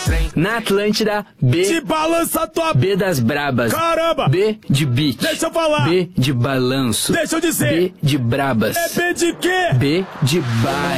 Na Atlântida, B Te balança tua... B das brabas. Caramba! B de beat. Deixa eu falar. B de balanço. Deixa eu dizer. B de brabas. É B de quê? B de baile.